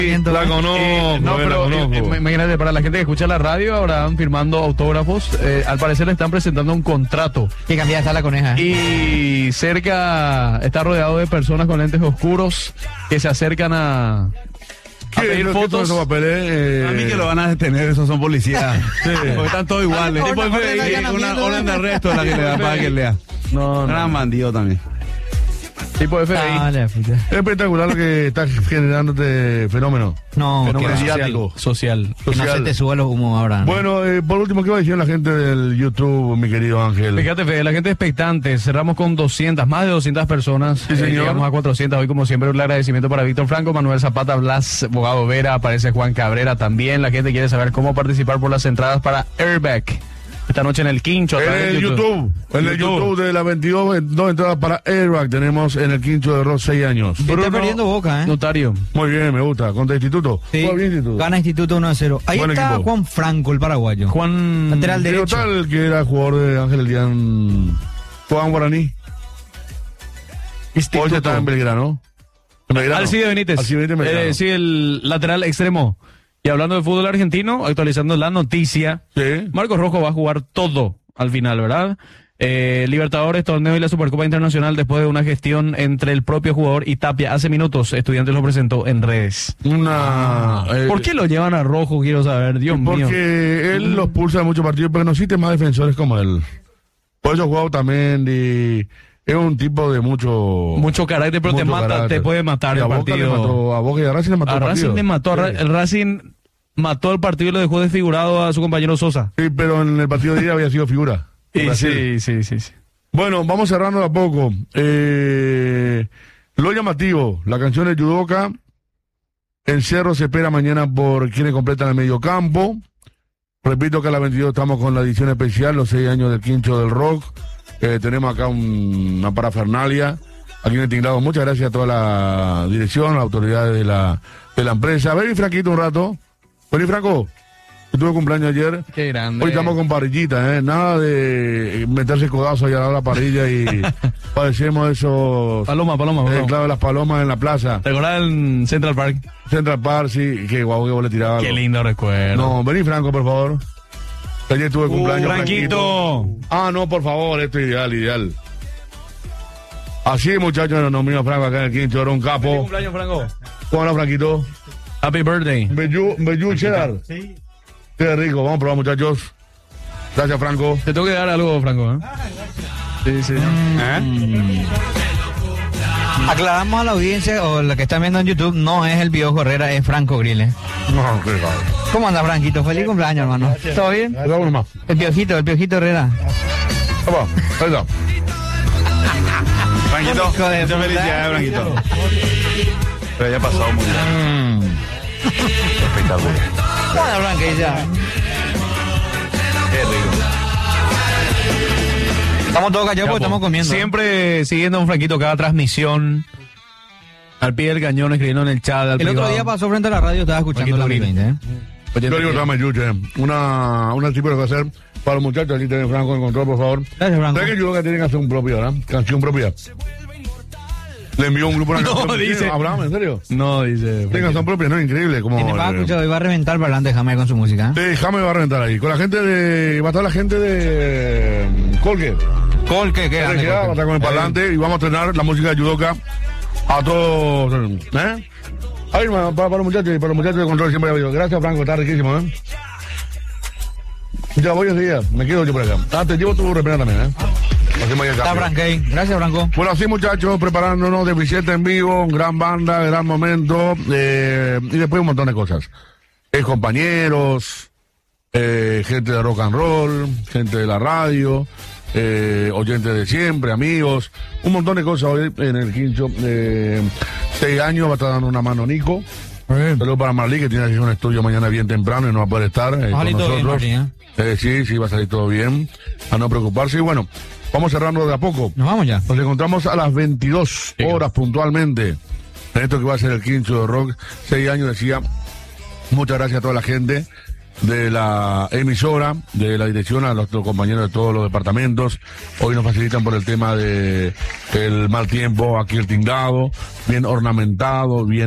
La conozco, no, pero imagínate, para la gente que escucha la radio, ahora van firmando autógrafos. Al parecer le están presentando un contrato. Qué cambiada está la coneja. Y cerca está rodeado de personas con lentes oscuros que se acercan a pedir fotos. A mí que lo van a detener, esos son policías. Sí. Porque están todos iguales. Tipo una orden de arresto es la que le da para que lea. No. Gran bandido también. Tipo de FBI. Es espectacular lo que está generando este fenómeno. No, fenómeno mediático. Social. Que no se te suba los humos ahora. Bueno, por último, ¿qué va a decir la gente del YouTube, mi querido Ángel? Fíjate, Fede, la gente expectante. Cerramos con más de 200 personas. Sí, señor. Llegamos a 400. Hoy, como siempre, un agradecimiento para Víctor Franco, Manuel Zapata, Blas, Bogado Vera, aparece Juan Cabrera también. La gente quiere saber cómo participar por las entradas para Airbag. Esta noche en el Quincho. En el YouTube de la 22, 2 entradas para Airbag. Tenemos en el Quincho de Rock 6 años. Está perdiendo Boca, Notario. Muy bien, me gusta. Contra Instituto. Sí. Bien, Instituto. Gana Instituto 1-0. Ahí Buen está equipo. Juan Franco, el paraguayo. Lateral derecho. Tal que era jugador de Ángel Elian. Juan Guaraní. Hoy está en Belgrano. Alcide Benítez. Sí, el lateral extremo. Y hablando de fútbol argentino, actualizando la noticia, sí. Marcos Rojo va a jugar todo al final, ¿verdad? Libertadores, torneo y la Supercopa Internacional después de una gestión entre el propio jugador y Tapia. Hace minutos, Estudiantes lo presentó en redes. ¿Por qué lo llevan a Rojo? Quiero saber, Dios mío. Porque él los pulsa en muchos partidos, pero no existen más defensores como él. Por eso jugado también y... Es un tipo de mucho carácter, pero te puede matar el partido. A Boca y a Racing le mató el partido. Racing le mató. Sí. El Racing mató el partido y lo dejó desfigurado a su compañero Sosa. Sí, pero en el partido de día había sido figura. Sí. Bueno, vamos cerrando de a poco. Lo llamativo, la canción de Yudoka. El Cerro se espera mañana por quienes completan el medio campo. Repito que a las 22 estamos con la edición especial, los 6 años del Quincho del Rock. Tenemos acá una parafernalia aquí en el tinglado. Muchas gracias a toda la dirección, a las autoridades de la empresa. Vení, Franquito, un rato. Vení, Franco. Yo tuve cumpleaños ayer. Qué grande. Hoy estamos con parrillita, nada de meterse codazo allá a la parrilla y padecemos esos... Paloma. Claro, las palomas en la plaza. ¿Te acordás en Central Park? Central Park, sí. Qué guau que vos le tirabas. Qué lindo recuerdo. No, vení, Franco, por favor. Ayer tuve cumpleaños. Franquito. No, por favor, esto es ideal. Así, muchachos, nos mira Franco acá en el Quincho, era un capo. ¿Feliz cumpleaños, Franco? ¿Cómo anda, Franquito? Happy birthday. Bellú cheddar. Sí. Qué rico, vamos a probar, muchachos. Gracias, Franco. Te tengo que dar algo, Franco, Sí. Aclaramos a la audiencia, o la que están viendo en YouTube, no es el Piojo Herrera, es Franco Grile. No, qué raro. ¿Cómo anda, Franquito? Feliz cumpleaños, hermano. ¿Todo bien? Vámonos más. El Piojito Herrera. Vamos, ahí está. Franquito, muchas felicidades, Franquito. Pero ya ha pasado muy bien. Espectacular. Bueno, Franquilla. Qué rico. Estamos todos callados porque estamos comiendo. Siempre siguiendo a un Franquito cada transmisión. Al pie del cañón, escribiendo en el chat. El otro día pasó frente a la radio, estaba escuchando la 20, Yo digo, dame yuche. Una tipo que hacer para los muchachos. Aquí tienen Franco en control, por favor. Gracias, Franco. ¿Sabes que Yudoka tiene que hacer un propio, verdad? Canción propia. Le envió un grupo una canción. No, dice. Abraham, ¿en serio? No, dice. Tiene canción propia, ¿no? Increíble. Como, Tiene para escuchar, hoy va a reventar el parlante Jamé con su música. Sí, Jamé va a reventar ahí. Con la gente de... Va a estar la gente de... Colque. Colque, ¿qué? Va a estar con el parlante y vamos a estrenar la música de Yudoka a todos. Ahí, para los muchachos de control siempre ha habido. Gracias, Franco, está riquísimo, Ya voy ese día, me quedo yo por acá. Te llevo tu repena también, Está Franco. Gracias, Franco. Bueno, así, muchachos, preparándonos de Vicente en vivo, gran banda, gran momento, y después un montón de cosas. Compañeros, gente de rock and roll, gente de la radio, oyentes de siempre, amigos, un montón de cosas hoy en el Quincho. 6 años, va a estar dando una mano Nico. Saludos para Marlí, que tiene que hacer un estudio mañana bien temprano y no va a poder estar con nosotros. Bien, Marlí, sí, va a salir todo bien, a no preocuparse. Y bueno, vamos cerrando de a poco. Nos vamos ya. Nos encontramos a las 22 horas puntualmente en esto que va a ser el Quincho de Rock. 6 años, decía. Muchas gracias a toda la gente de la emisora, de la dirección, a nuestros compañeros de todos los departamentos. Hoy nos facilitan por el tema de el mal tiempo, aquí el tinglado, bien ornamentado, bien